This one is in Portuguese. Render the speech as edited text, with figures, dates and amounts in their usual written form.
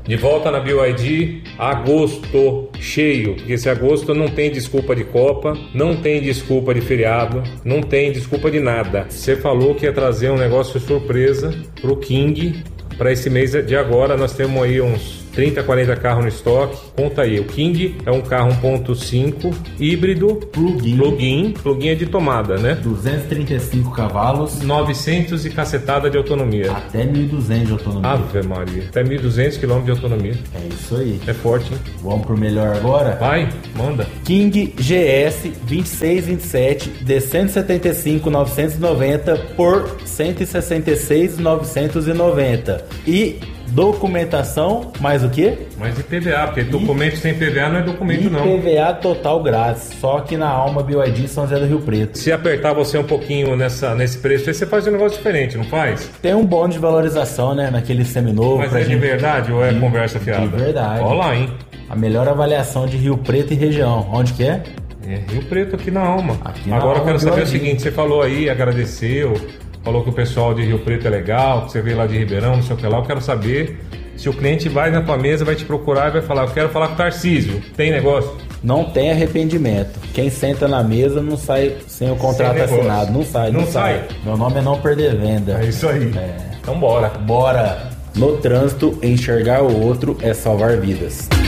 De volta na BYD, agosto cheio, porque esse agosto não tem desculpa de Copa, não tem desculpa de feriado, não tem desculpa de nada. Você falou que ia trazer um negócio surpresa pro King. Para esse mês de agora, nós temos aí uns 30, 40 carros no estoque. Conta aí, o King é um carro 1.5 híbrido, plug-in é de tomada, né? 235 cavalos, 900 e cacetada de autonomia. Até 1.200 de autonomia. Ave Maria, até 1.200 km de autonomia. É isso aí. É forte, hein? Vamos pro melhor agora? Vai, manda. King GS 2627 de 175.990 por 166.990. E documentação, mais o quê? Mais IPVA, porque documento sem IPVA não é documento não. IPVA total grátis, só aqui na Alma BYD São José do Rio Preto. Se apertar você um pouquinho nesse preço aí, você faz um negócio diferente, não faz? Tem um bônus de valorização, né, naquele seminovo. Mas é de verdade ou é conversa fiada? De verdade. Olha lá, hein? A melhor avaliação de Rio Preto e região. Onde que é? É Rio Preto, aqui na Alma. Aqui na Agora Alma eu quero saber BYD. o seguinte, você falou aí, agradeceu, falou que o pessoal de Rio Preto é legal, que você veio lá de Ribeirão, não sei o que lá, eu quero saber se o cliente vai na tua mesa, vai te procurar e vai falar, eu quero falar com o Tarcísio, tem negócio? Não tem arrependimento. Quem senta na mesa não sai sem o contrato assinado. Não sai. Meu nome é não perder venda. É isso aí. Então bora. Bora. No trânsito, enxergar o outro é salvar vidas.